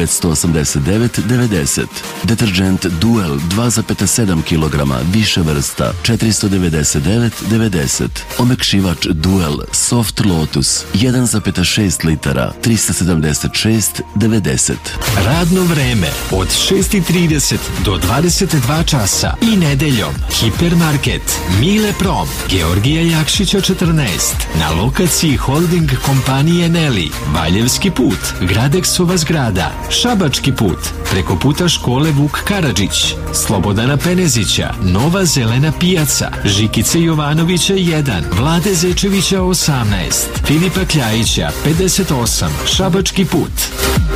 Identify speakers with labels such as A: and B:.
A: 989,90. Deterđent Duel 2,7 kg više vrsta 499,90. Omekšivač Duel Soft Lotus 1,6 litara 376,90.
B: Radno vreme od 6:30 do 22 časa i nedeljom. Hipermarket Mile Prom, Georgija Jakšića 14, na lokaciji holding kompanije Neli, Valjevski put, Gradeksova zgrada, Šabački put, preko puta škole Vuk Karadžić, Slobodana Penezića, Nova zelena pijaca, Žikice Jovanovića 1, Vlade Zečevića 18, Filipa Kljajića 58, Šabački put.